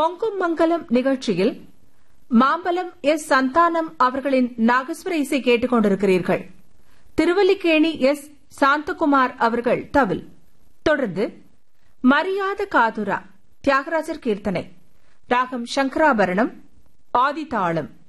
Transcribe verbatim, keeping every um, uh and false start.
பொங்கும் மங்கலம் நிகழ்ச்சியில் மாம்பலம் எஸ் சந்தானம் அவர்களின் நாகஸ்வர இசை கேட்டுக் கொண்டிருக்கிறீர்கள். திருவல்லிக்கேணி எஸ் சாந்தகுமார் அவர்கள் தவில். தொடர்ந்து மரியாத காதுரா தியாகராஜர் கீர்த்தனை, ராகம் சங்கராபரணம், ஆதிதாளம்.